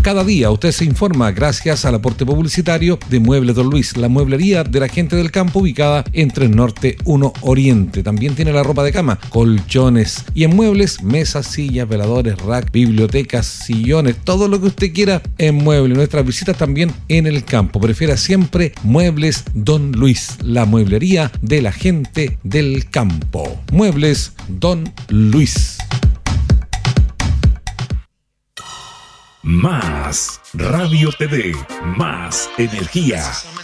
Cada día usted se informa gracias al aporte publicitario de Muebles Don Luis, la mueblería de la gente del campo ubicada en 3 Norte 1 Oriente. También tiene la ropa de cama, colchones y en muebles, mesas, sillas, veladores, rack, bibliotecas, sillones, todo lo que usted quiera en muebles. Nuestras visitas también en el campo. Prefiera siempre Muebles Don Luis, la mueblería de la gente del campo. Muebles Don Luis. Más Radio TV, más energía.